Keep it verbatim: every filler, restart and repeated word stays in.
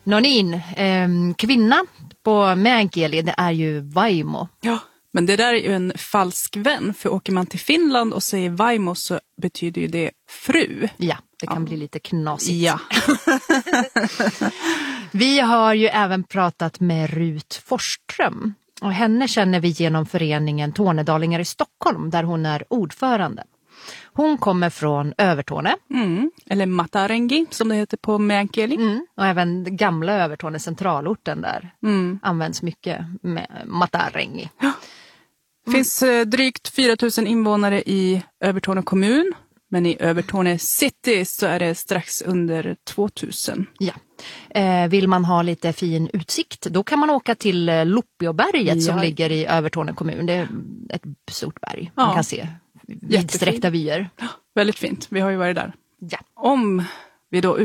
Nonin, eh, kvinna på meänkieli, det är ju vaimo. Ja, men det där är ju en falsk vän. För åker man till Finland och säger vaimo så betyder ju det fru. Ja, det kan ja. bli lite knasigt. Ja. Vi har ju även pratat med Rut Forsström. Och henne känner vi genom föreningen Tornedalingar i Stockholm där hon är ordförande. Hon kommer från Övertorne. Mm. Eller Matarengi som det heter på meänkieli. Mm. Och även gamla Övertorne, centralorten där, mm. används mycket med Matarengi. Ja. Det finns eh, drygt fyra tusen invånare i Övertorne kommun. Men i Övertorne city så är det strax under två tusen. Ja. Eh, vill man ha lite fin utsikt, då kan man åka till eh, Loppioberget ja. som ligger i Övertorne kommun. Det är ett stort berg. Man ja. kan se vidsträckta vyer. Ja, väldigt fint. Vi har ju varit där. Ja. Om vi då